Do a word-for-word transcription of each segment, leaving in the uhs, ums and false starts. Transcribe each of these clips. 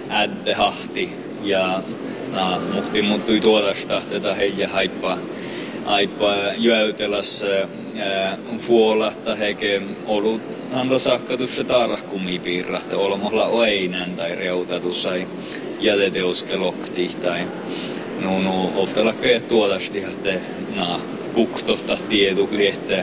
ädde hahti ja na, muhti muuttui tuotosta tätä heijä haippaa. Aipa jäytelässä fuolahta heke ollut ando sakkatus tarhkumipiirrahta olmohla oeinän tai reutatus sai jäteteuskelokti tai no no ofta lakkeja tuotasti että na kuktohta tietu liette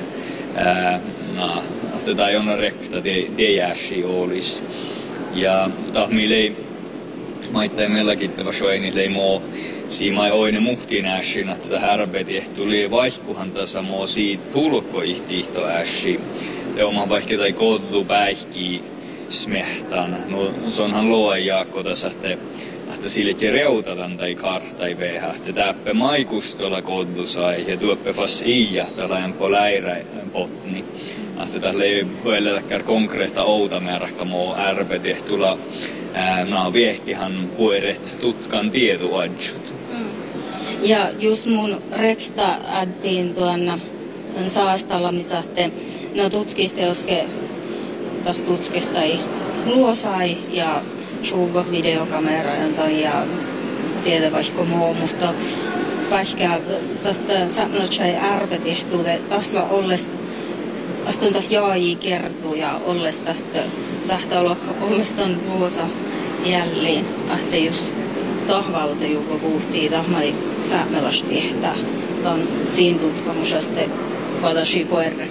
na tätä jonna rekta de de jäsi olis ja tahmilei maittain meilläkin vasoini lei mo siimai oine muhtiin ässin, että tätä härbeti tuli vaihkuhan tässä moo siitä tulkkoihtiihto ässi. Ja oma vaikka tai koulu päihki smehtan. No se onhan loa jaakko tässä, että, että sillekin reutataan tai kartai vehä. Että täppä maikustolla koulu sai ja tuoppe fas iä tällainen po läirä potni. Että tässä ei voi konkreetta outa määräkkä moo ärbeti tulla no viehkihan pueret tutkan tieduadjut. Mm. Ja just mun rekta adtiin tuonna saastalla, missä te no tutkiteoske tai tutkistai luosai ja suuva videokamera ja tiedä vaikka muu, mutta vaikka tästä sanotsai ärpetihtuude tässä olles astunta jaai kertuu ja olles tästä sähtä ollestaan luosa jälleen, että jos tahvalta joku puhtii tahmai säämelästä tehtää, tämän siinä tutkimusesta vadasi poerre.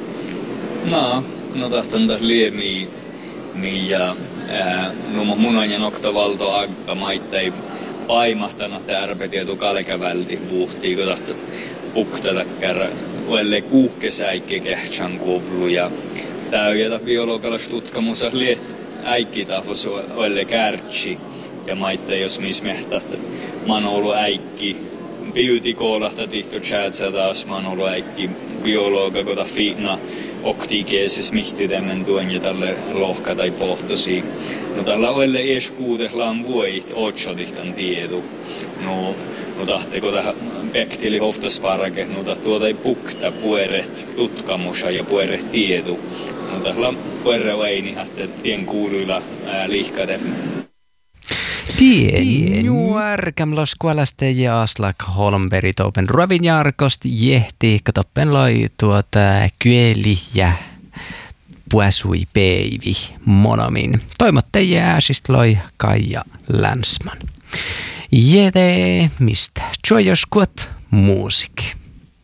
No, no tahtan tässä liemi, millä no munan ja noktavalto agga maittai paimahtanut, että ärpetietu kalkävälti puhtii, kun tahtan puktatakkär, uelle kuuhkesäikke kehtsän kovlu ja täyjätä biologialais tutkimus liet äikkitafos oille kärtsi ja maitte jos mis mehtat man ollut äikki biotikoolahta tihto tjäätsä taas man ollut äikki biologa kota fina oktikeesis mihti tämän tuen ja tälle lohka tai pohtosi no tällä oille eskuutehlaan vuoit otsotihtan tiedu no no tahteko tähän pektili hoftasparake no tuota ei pukta pueret tutkamusa ja pueret tiedu no tällä puerre vaini että tien kuuluilla liihkade Tien juar los kualaste ja aslak Holmberg topen ruovin jarkost jehti katoppen loi tuota kyeli ja puasui peivi monomin. Toimotte jääsist loi Kaija Länsman. Jede mistä jojoskut musiikki.